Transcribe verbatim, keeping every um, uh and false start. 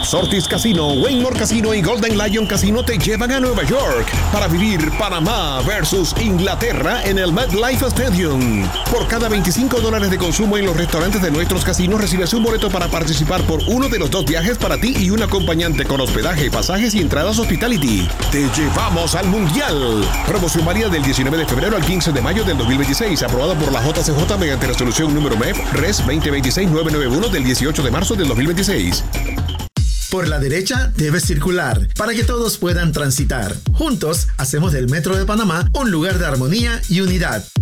Resortis Casino, Waymore Casino y Golden Lion Casino te llevan a Nueva York para vivir Panamá versus Inglaterra en el MetLife Stadium. Por cada veinticinco dólares de consumo en los restaurantes de nuestros casinos recibes un boleto para participar por uno de los dos viajes para ti y un acompañante con hospedaje, pasajes y entradas hospitality. Te llevamos al Mundial. Promoción válida del diecinueve de febrero al quince de mayo del dos mil veintiséis, aprobado por la J C J mediante resolución número M E F Res veinte veintiséis nueve noventa y uno del dieciocho de marzo del dos mil veintiséis. Por la derecha debes circular para que todos puedan transitar. Juntos hacemos del Metro de Panamá un lugar de armonía y unidad.